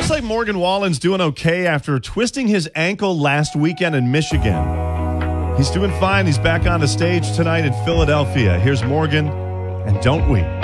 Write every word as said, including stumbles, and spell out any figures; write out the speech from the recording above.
looks like Morgan Wallen's doing okay after twisting his ankle last weekend in Michigan. He's doing fine. He's back on the stage tonight in Philadelphia. Here's Morgan, and don't we?